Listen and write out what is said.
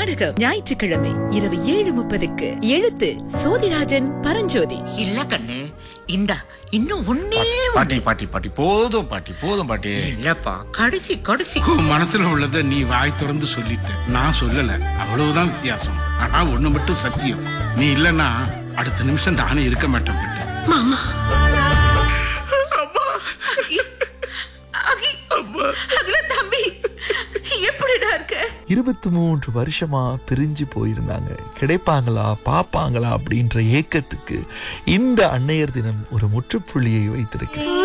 நாடகம் ஞாயிற்றுக்கிழமை இரவு 7:30க்கு. எழுத்து சோதிராஜன் பரஞ்சோதி. இல்ல கண்ணு, இந்தா இன்னும் ஒன்னே பாட்டி பாட்டி பாட்டி போதும் பாட்டி, போதும் பாட்டி. இல்லப்பா, கடைசி கடைசி. உன் மனசுல உள்ளத நீ வாய் திறந்து சொல்லிட்ட, நான் சொல்லல, அவ்வளவுதான் வித்தியாசம். ஆனா ஒண்ணு மட்டும் சத்தியம், நீ இல்லன்னா அடுத்த நிமிஷம் நானே இருக்க மாட்டேன் பிள்ளை. மாமா, தம்பி எப்படிடா இருக்க? 23 வருஷமா பிரிஞ்சு போயிருந்தாங்க. கிடைப்பாங்களா பாப்பாங்களா அப்படின்ற ஏக்கத்துக்கு இந்த அன்னையர் தினம் ஒரு முற்றுப்புள்ளியை வைத்திருக்கு.